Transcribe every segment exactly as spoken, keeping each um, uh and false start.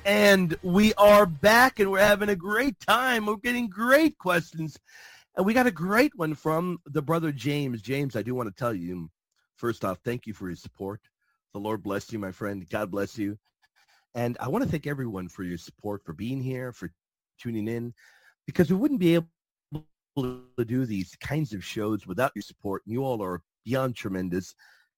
And we are back, and we're having a great time. We're getting great questions. And we got a great one from the brother James. James, I do want to tell you, first off, thank you for your support. The Lord bless you, my friend. God bless you. And I want to thank everyone for your support, for being here, for tuning in, because we wouldn't be able to do these kinds of shows without your support. And you all are beyond tremendous.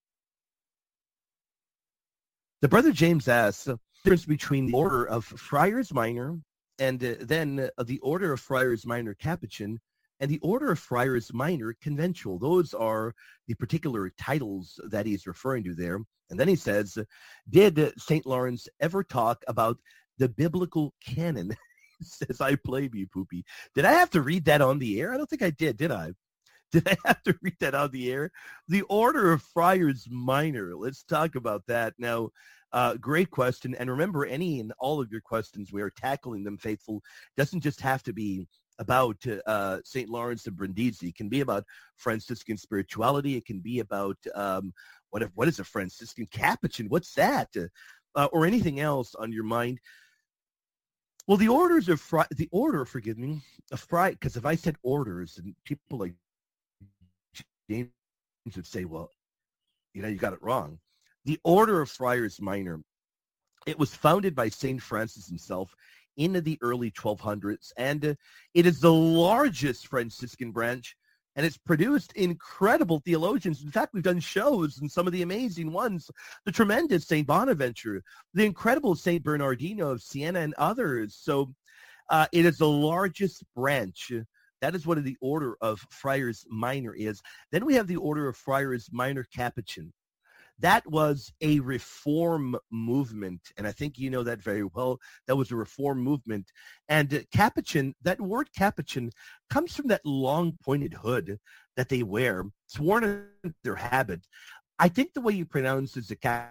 The brother James asks, the difference between the order of Friars Minor and uh, then uh, the order of Friars Minor Capuchin and the order of Friars Minor Conventual. Those are the particular titles that he's referring to there. And then he says, did Saint Lawrence ever talk about the biblical canon? He says, I blame you, Poopy. Did I have to read that on the air? I don't think I did, did I? Did I have to read that on the air? The order of Friars Minor. Let's talk about that. Now, uh, great question. And remember, any and all of your questions, we are tackling them, faithful. Doesn't just have to be about uh, Saint Lawrence of Brindisi. It can be about Franciscan spirituality. It can be about, um, what, if, what is a Franciscan Capuchin? What's that? Uh, or anything else on your mind. Well, the orders of Fri- the order, forgive me, of Fri- because if I said orders, and people like James would say, well, you know, you got it wrong. The Order of Friars Minor, it was founded by Saint Francis himself in the early twelve hundreds, and uh, it is the largest Franciscan branch, and it's produced incredible theologians. In fact, we've done shows, and some of the amazing ones, the tremendous Saint Bonaventure, the incredible Saint Bernardino of Siena, and others. So uh, it is the largest branch. That is what the order of Friars Minor is. Then we have the order of Friars Minor Capuchin. That was a reform movement, and I think you know that very well. That was a reform movement. And uh, Capuchin, that word Capuchin comes from that long pointed hood that they wear. It's worn in their habit. I think the way you pronounce it is a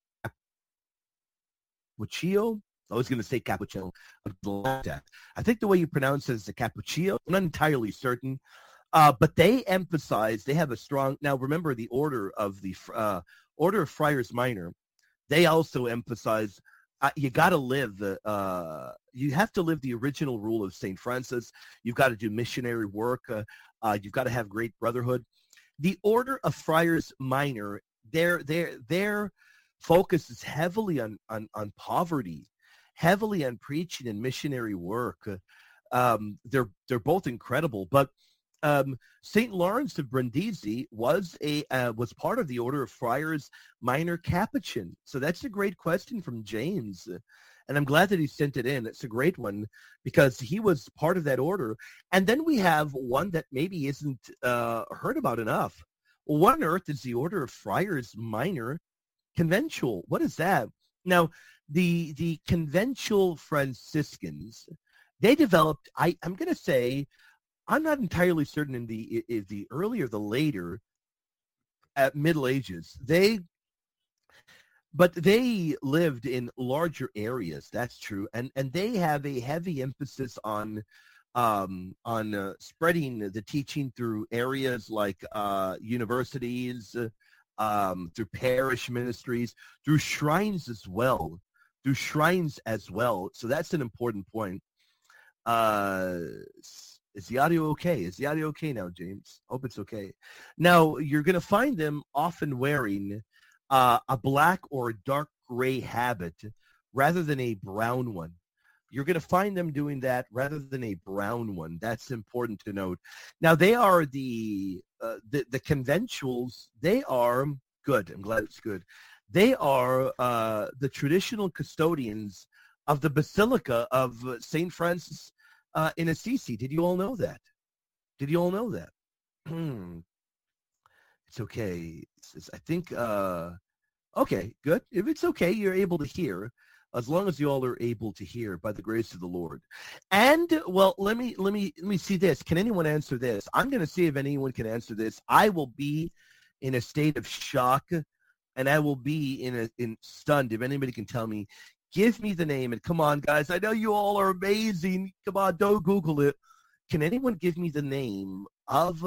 cappuccino. I was going to say cappuccino. I think the way you pronounce it is a cappuccino. I'm not entirely certain. Uh, but they emphasize, they have a strong, now remember the order of the uh, Order of Friars Minor, they also emphasize uh, you got to live, the, uh, you have to live the original rule of Saint Francis. You've got to do missionary work. Uh, uh, you've got to have great brotherhood. The Order of Friars Minor, their, their, their focus is heavily on, on, on poverty, heavily on preaching and missionary work. Um, they're, they're both incredible, but Um, Saint Lawrence of Brindisi was a uh, was part of the Order of Friars Minor Capuchin. So that's a great question from James, and I'm glad that he sent it in. It's a great one because he was part of that order. And then we have one that maybe isn't uh, heard about enough. Well, what on earth is the Order of Friars Minor Conventual? What is that? Now, the the Conventual Franciscans, they developed. I I'm going to say. I'm not entirely certain in the in the early or the later at Middle Ages. They, but they lived in larger areas. That's true, and and they have a heavy emphasis on um, on uh, spreading the teaching through areas like uh, universities, um, through parish ministries, through shrines as well, through shrines as well. So that's an important point. Uh, Is the audio okay? Is the audio okay now, James? Hope it's okay. Now, you're going to find them often wearing uh, a black or a dark gray habit rather than a brown one. You're going to find them doing that rather than a brown one. That's important to note. Now, they are the, uh, the, the conventuals. They are good. I'm glad it's good. They are uh, the traditional custodians of the Basilica of Saint Francis Uh, in Assisi. Did you all know that? Did you all know that? It's okay. It's, it's, I think, uh, okay, good. If it's okay, you're able to hear, as long as you all are able to hear by the grace of the Lord. And, well, let me, let me, let me see this. Can anyone answer this? I'm going to see if anyone can answer this. I will be in a state of shock, and I will be in a, in stunned if anybody can tell me. Give me the name, and come on, guys. I know you all are amazing. Come on, don't Google it. Can anyone give me the name of